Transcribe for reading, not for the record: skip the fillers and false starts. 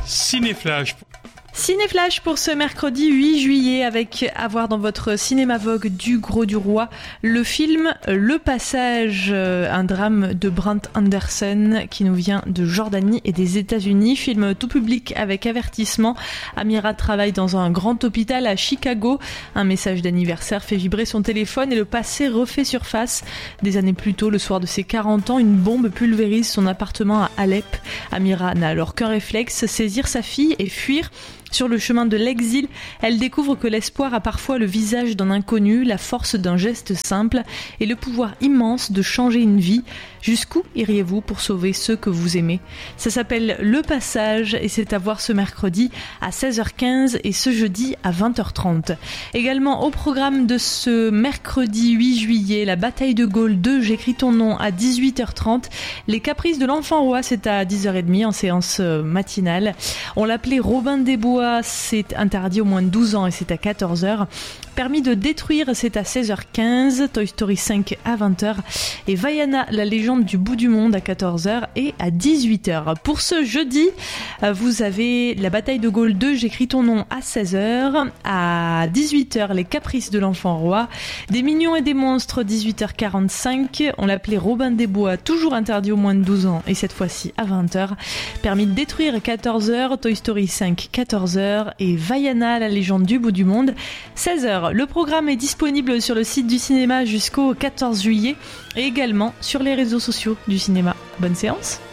Cinéflash. Cinéflash pour ce mercredi 8 juillet avec à voir dans votre cinéma Vogue du Gros du Roi le film Le Passage, un drame de Brent Anderson qui nous vient de Jordanie et des États-Unis, film tout public avec avertissement. Amira travaille dans un grand hôpital à Chicago, un message d'anniversaire fait vibrer son téléphone et le passé refait surface. Des années plus tôt, le soir de ses 40 ans, une bombe pulvérise son appartement à Alep. Amira n'a alors qu'un réflexe, saisir sa fille et fuir. Sur le chemin de l'exil, elle découvre que l'espoir a parfois le visage d'un inconnu, la force d'un geste simple et le pouvoir immense de changer une vie. Jusqu'où iriez-vous pour sauver ceux que vous aimez ? Ça s'appelle Le Passage et c'est à voir ce mercredi à 16h15 et ce jeudi à 20h30. Également au programme de ce mercredi 8 juillet, la bataille de Gaulle 2, j'écris ton nom à 18h30. Les caprices de l'enfant roi, c'est à 10h30 en séance matinale. On l'appelait Robin des Bois, c'est interdit aux moins de 12 ans et c'est à 14h. Permis de détruire, c'est à 16h15, Toy Story 5 à 20h et Vaiana, la légende du bout du monde à 14h et à 18h. Pour ce jeudi, vous avez la bataille de Gaulle 2, j'écris ton nom à 16h, à 18h les caprices de l'enfant roi, des mignons et des monstres 18h45, on l'appelait Robin des Bois, toujours interdit aux moins de 12 ans et cette fois-ci à 20h. Permis de détruire 14h, Toy Story 5 14h et Vaiana, la légende du bout du monde 16h. Le programme est disponible sur le site du cinéma jusqu'au 14 juillet et également sur les réseaux sociaux du cinéma. Bonne séance!